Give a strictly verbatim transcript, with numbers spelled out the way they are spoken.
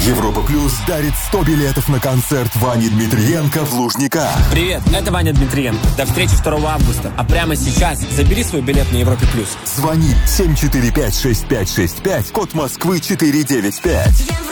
Европа Плюс дарит сто билетов на концерт Вани Дмитриенко в Лужниках. Привет, это Ваня Дмитриенко. До встречи второго августа. А прямо сейчас забери свой билет на Европе Плюс. Звони семь четыре пять шесть пять шесть пять, код Москвы четыре девять пять.